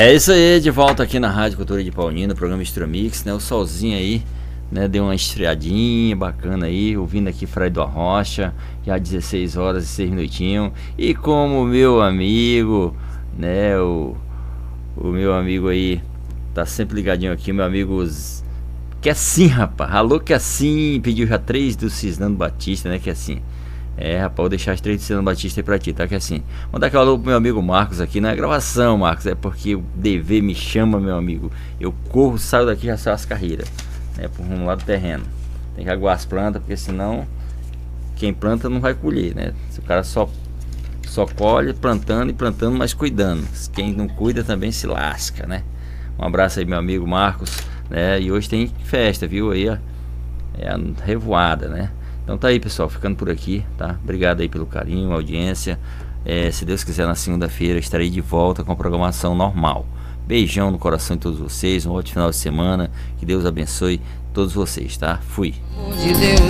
É isso aí, de volta aqui na Rádio Cultura de Paulínia, programa Extramix, né? O solzinho aí, né? Deu uma estreadinha bacana aí, ouvindo aqui Frei do Arrocha, já 16 horas e 6 minutinhos. E como o meu amigo, né? O meu amigo aí, tá sempre ligadinho aqui, meu amigo que assim, rapaz. Alô, que assim, pediu já 3 do Cisnando Batista, né? Que assim. É, rapaz, vou deixar as 3 do Cisnando Batista aí pra ti, tá? Que assim. Mandar aquele alô pro meu amigo Marcos aqui, não é gravação, Marcos, é porque o dever me chama, meu amigo. Eu corro, saio daqui, já saio as carreiras, né? Por um lado do terreno. Tem que aguar as plantas, porque senão quem planta não vai colher, né? Se o cara só colhe plantando e plantando, mas cuidando. Quem não cuida também se lasca, né? Um abraço aí, meu amigo Marcos, né? E hoje tem festa, viu? Aí, ó, é a revoada, né? Então tá aí, pessoal, ficando por aqui, tá? Obrigado aí pelo carinho, audiência. Se Deus quiser, na segunda-feira estarei de volta com a programação normal. Beijão no coração de todos vocês, um ótimo final de semana. Que Deus abençoe todos vocês, tá? Fui. De Deus